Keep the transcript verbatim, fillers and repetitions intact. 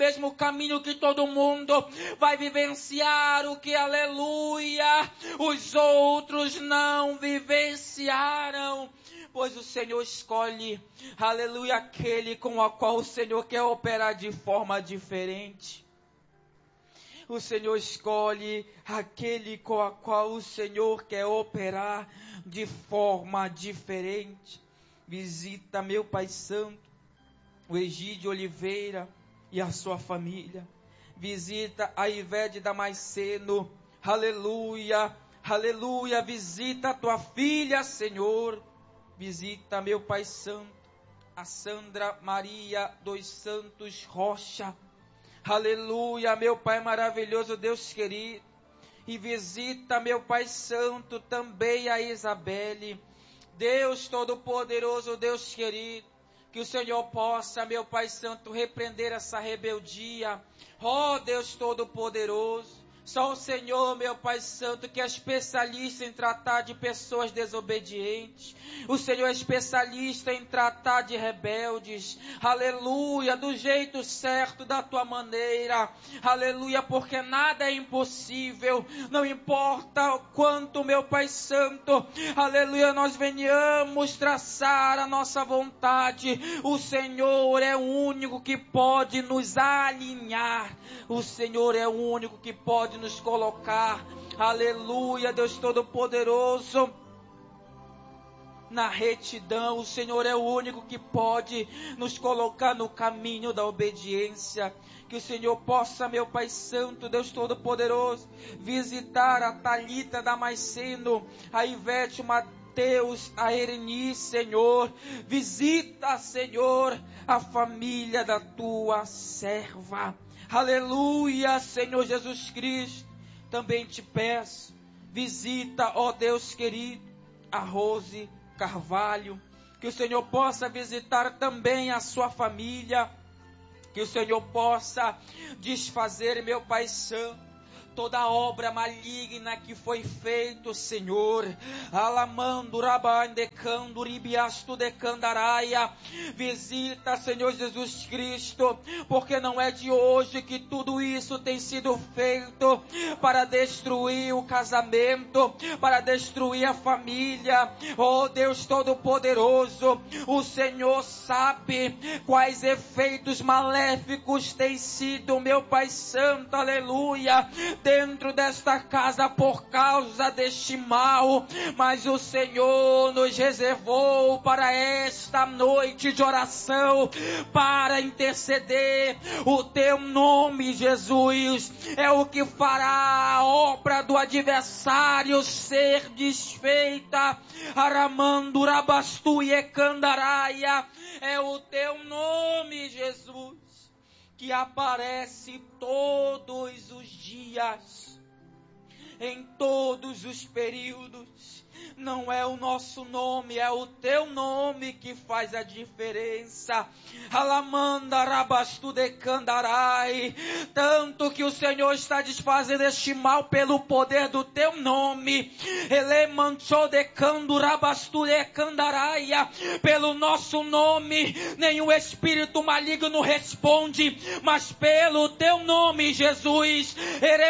mesmo caminho que todo mundo vai vivenciar o que, aleluia, os outros não vivenciaram. Pois o Senhor escolhe, aleluia, aquele com o qual o Senhor quer operar de forma diferente. O Senhor escolhe aquele com o qual o Senhor quer operar de forma diferente. Visita, meu Pai Santo, o Egídio Oliveira e a sua família. Visita a Ivete Damasceno, aleluia, aleluia. Visita a tua filha, Senhor. Visita, meu Pai Santo, a Sandra Maria dos Santos Rocha. Aleluia, meu Pai maravilhoso, Deus querido. E visita, meu Pai Santo, também a Isabelle. Deus Todo-Poderoso, Deus querido. Que o Senhor possa, meu Pai Santo, repreender essa rebeldia. Ó Deus Todo-Poderoso. Só o Senhor, meu Pai Santo, que é especialista em tratar de pessoas desobedientes. O Senhor é especialista em tratar de rebeldes. Aleluia, do jeito certo, da tua maneira. Aleluia, porque nada é impossível. Não importa o quanto, meu Pai Santo, aleluia, nós venhamos traçar a nossa vontade. O Senhor é o único que pode nos alinhar. O Senhor é o único que pode nos colocar, aleluia, Deus Todo-Poderoso, na retidão. O Senhor é o único que pode nos colocar no caminho da obediência. Que o Senhor possa, meu Pai Santo, Deus Todo-Poderoso, visitar a Thalita Damasceno, a Ivete, o Mateus, a Ereni, Senhor. Visita, Senhor, a família da tua serva. Aleluia, Senhor Jesus Cristo. Também te peço, visita, ó Deus querido, a Rose Carvalho. Que o Senhor possa visitar também a sua família. Que o Senhor possa desfazer, meu Pai Santo, toda obra maligna que foi feita, Senhor. Alamando, rabandecando, ribiasto de candaraia. Visita, Senhor Jesus Cristo, porque não é de hoje que tudo isso tem sido feito para destruir o casamento, para destruir a família. Oh Deus Todo-Poderoso, o Senhor sabe quais efeitos maléficos têm sido, meu Pai Santo, aleluia, dentro desta casa por causa deste mal, mas o Senhor nos reservou para esta noite de oração, para interceder. O teu nome, Jesus, é o que fará a obra do adversário ser desfeita. Aramando, rabastu e candaraia, é o teu nome, Jesus, que aparece todos os dias, em todos os períodos. Não é o nosso nome, é o teu nome que faz a diferença. Alamanda rabastu de candarai. Tanto que o Senhor está desfazendo este mal pelo poder do teu nome. Ele manchou de candu rabastu de candaraia. Pelo nosso nome, nenhum espírito maligno responde, mas pelo teu nome, Jesus.